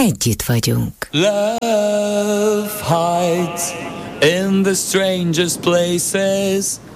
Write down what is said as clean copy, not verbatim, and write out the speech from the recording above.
együtt vagyunk. Love hides in the strangest places.